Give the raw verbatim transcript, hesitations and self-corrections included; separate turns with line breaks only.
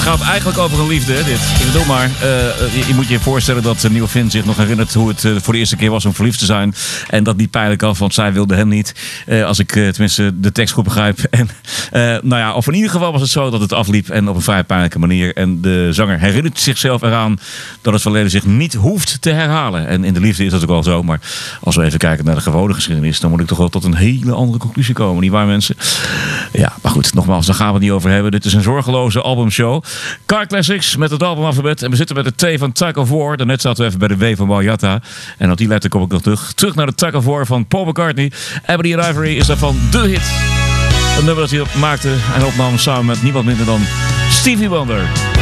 gaat eigenlijk over een liefde, hè, dit. Ik bedoel maar, uh, je, je moet je voorstellen dat Neil Finn zich nog herinnert hoe het uh, voor de eerste keer was om verliefd te zijn. En dat niet pijnlijk af, want zij wilde hem niet. Uh, als ik uh, tenminste de tekst goed begrijp. En, uh, nou ja, of in ieder geval was het zo dat het afliep en op een vrij pijnlijke manier. En de zanger herinnert zichzelf eraan dat het verleden zich niet hoeft te herhalen. En in de liefde is dat ook wel zo. Maar als we even kijken naar de gewone geschiedenis, dan moet ik toch wel tot een hele andere conclusie komen. Niet waar, mensen? Ja, maar goed, nogmaals, daar gaan we het niet over hebben. Dit is een zorgeloze albumshow. Car Classics met het albumalfabet. En we zitten bij de T van Tug of War. Daarnet zaten we even bij de W van Wayata. En op die letter kom ik nog terug. Terug naar de Tug of War van Paul McCartney. Ebony and Ivory is daarvan de hit. Een nummer dat hij maakte en opnam samen met niemand minder dan Stevie Wonder.